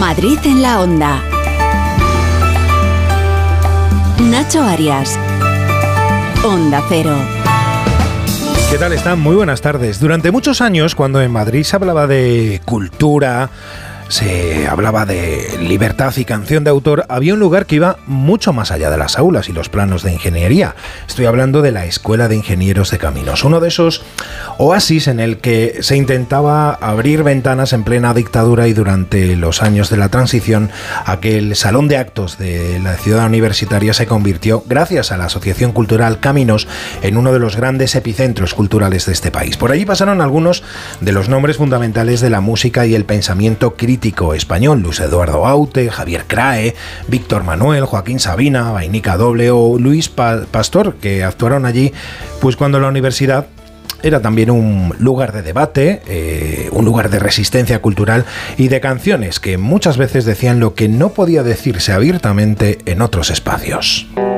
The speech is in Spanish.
Madrid en la Onda. Nacho Arias. Onda Cero. ¿Qué tal están? Muy buenas tardes. Durante muchos años, cuando en Madrid se hablaba de cultura, se hablaba de libertad y canción de autor, había un lugar que iba mucho más allá de las aulas y los planos de ingeniería. Estoy hablando de la Escuela de Ingenieros de Caminos, uno de esos oasis en el que se intentaba abrir ventanas en plena dictadura y durante los años de la transición, aquel salón de actos de la ciudad universitaria se convirtió, gracias a la Asociación Cultural Caminos, en uno de los grandes epicentros culturales de este país. Por allí pasaron algunos de los nombres fundamentales de la música y el pensamiento crítico español: Luis Eduardo Aute, Javier Crae, Víctor Manuel, Joaquín Sabina, Vainica Doble o Luis Pastor, que actuaron allí pues cuando la universidad era también un lugar de debate, un lugar de resistencia cultural y de canciones que muchas veces decían lo que no podía decirse abiertamente en otros espacios.